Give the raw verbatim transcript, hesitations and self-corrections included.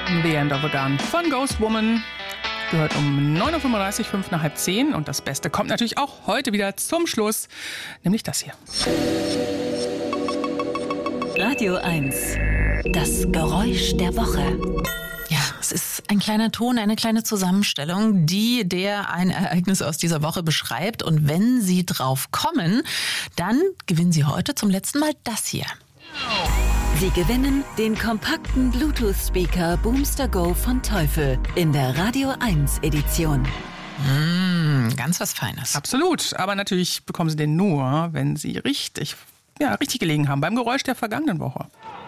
The End of a Gun von Ghost Woman. Gehört um neun Uhr fünfunddreißig, fünf nach halb zehn. Und das Beste kommt natürlich auch heute wieder zum Schluss, nämlich das hier. Radio eins. Das Geräusch der Woche. Ja, es ist ein kleiner Ton, eine kleine Zusammenstellung, die der ein Ereignis aus dieser Woche beschreibt. Und wenn Sie drauf kommen, dann gewinnen Sie heute zum letzten Mal das hier. Sie gewinnen den kompakten Bluetooth-Speaker Boomster Go von Teufel in der Radio eins Edition. Mmh, ganz was Feines. Absolut, aber natürlich bekommen Sie den nur, wenn Sie richtig, ja, richtig gelegen haben beim Geräusch der vergangenen Woche.